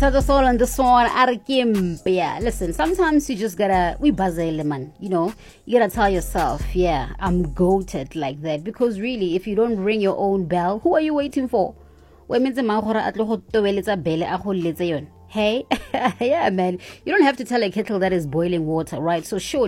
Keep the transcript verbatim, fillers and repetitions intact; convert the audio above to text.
Tato Soul on this one, Arikim. Yeah, listen, sometimes you just gotta, we buzzle, man. You know, you gotta tell yourself, yeah, I'm goated like that. Because really, if you don't ring your own bell, who are you waiting for? Hey, yeah, man, you don't have to tell a kettle that is boiling water, right? So, sure.